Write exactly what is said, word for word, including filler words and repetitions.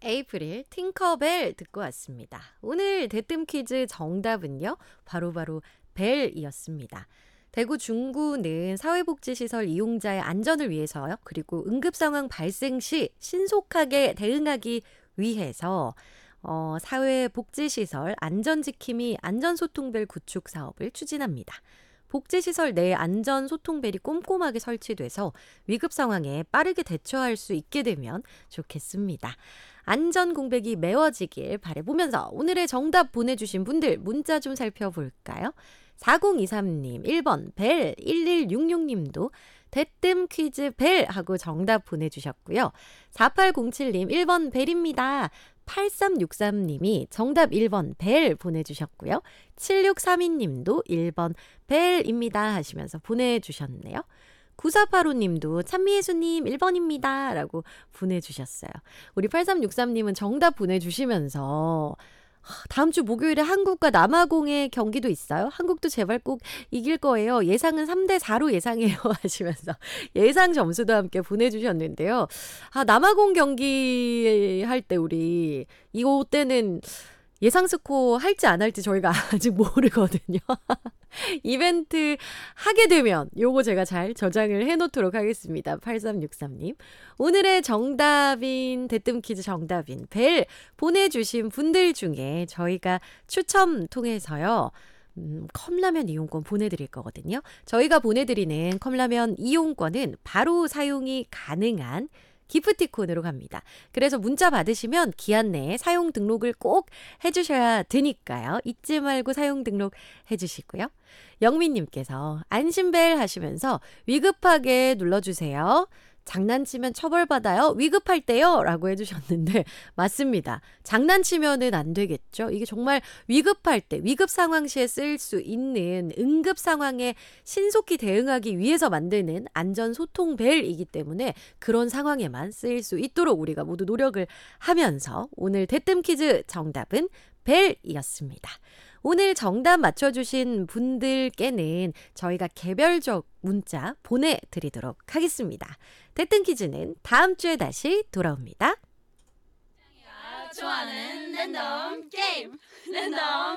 에이프릴 팅커벨 듣고 왔습니다. 오늘 대뜸 퀴즈 정답은요. 바로바로 벨이었습니다. 대구 중구는 사회복지시설 이용자의 안전을 위해서요. 그리고 응급상황 발생 시 신속하게 대응하기 위해서 어, 사회복지시설 안전지킴이 안전소통벨 구축 사업을 추진합니다. 복지시설 내 안전소통벨이 꼼꼼하게 설치돼서 위급 상황에 빠르게 대처할 수 있게 되면 좋겠습니다. 안전 공백이 메워지길 바라보면서 오늘의 정답 보내주신 분들 문자 좀 살펴볼까요? 사공이삼 님, 일 번 벨, 일일육육 님도 대뜸 퀴즈 벨 하고 정답 보내주셨고요. 사팔공칠 님, 일 번 벨입니다. 팔삼육삼 님이 정답 일 번 벨 보내주셨고요. 칠육삼이 님도 일 번 벨입니다 하시면서 보내주셨네요. 구사팔오 님도 찬미예수님 일 번입니다 라고 보내주셨어요. 우리 팔삼육삼 님은 정답 보내주시면서 다음 주 목요일에 한국과 남아공의 경기도 있어요. 한국도 제발 꼭 이길 거예요. 예상은 삼 대 사로 예상해요 하시면서 예상 점수도 함께 보내주셨는데요. 아, 남아공 경기 할 때 우리 이거 때는 예상 스코어 할지 안 할지 저희가 아직 모르거든요. 이벤트 하게 되면 요거 제가 잘 저장을 해놓도록 하겠습니다. 팔삼육삼 님. 오늘의 정답인 대뜸 퀴즈 정답인 벨 보내주신 분들 중에 저희가 추첨 통해서요. 음, 컵라면 이용권 보내드릴 거거든요. 저희가 보내드리는 컵라면 이용권은 바로 사용이 가능한 기프티콘으로 갑니다. 그래서 문자 받으시면 기한 내에 사용 등록을 꼭 해주셔야 되니까요. 잊지 말고 사용 등록 해주시고요. 영민님께서 안심벨 하시면서 위급하게 눌러주세요. 장난치면 처벌받아요. 위급할 때요. 라고 해주셨는데 맞습니다. 장난치면은 안 되겠죠. 이게 정말 위급할 때 위급 상황 시에 쓸 수 있는 응급 상황에 신속히 대응하기 위해서 만드는 안전소통벨이기 때문에 그런 상황에만 쓰일 수 있도록 우리가 모두 노력을 하면서 오늘 대뜸 퀴즈 정답은 벨이었습니다. 오늘 정답 맞춰주신 분들께는 저희가 개별적 문자 보내드리도록 하겠습니다. 대뜸 퀴즈는 다음 주에 다시 돌아옵니다. 좋아하는 랜덤 게임 랜덤